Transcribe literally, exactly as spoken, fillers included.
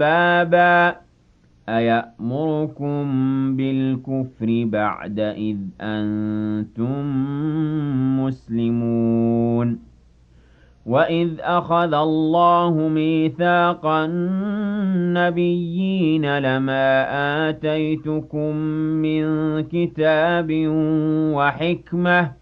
بابا أيأمركم بالكفر بعد إذ أنتم مسلمون وإذ أخذ الله ميثاق النبيين لما آتيتكم من كتاب وحكمة